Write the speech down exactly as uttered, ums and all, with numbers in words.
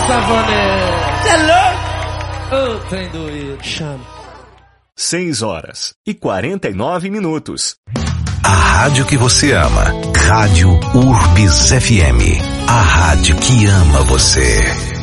Savanete. Você é louco? Ô, trem doido. Chama. seis horas e quarenta e nove minutos. A rádio que você ama. Rádio Urbis F M. A rádio que ama você.